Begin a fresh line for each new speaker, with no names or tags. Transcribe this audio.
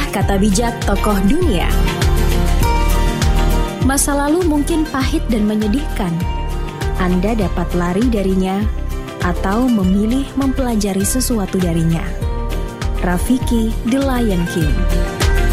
kata bijak tokoh dunia. Masa lalu mungkin pahit dan menyedihkan. Anda dapat lari darinya atau memilih mempelajari sesuatu darinya. Rafiki The Lion King.